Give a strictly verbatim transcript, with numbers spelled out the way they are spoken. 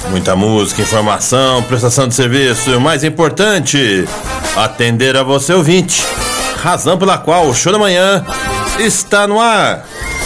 Muita música, informação, prestação de serviço e o mais importante, atender a você ouvinte. Razão pela qual o Show da Manhã está no ar.